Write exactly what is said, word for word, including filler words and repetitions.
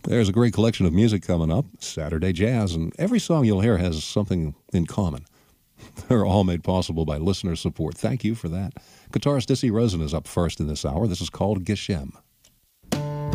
There's a great collection of music coming up, Saturday Jazz, and every song you'll hear has something in common. They're all made possible by listener support. Thank you for that. Guitarist Dizzy Rosen is up first in this hour. This is called Geshem.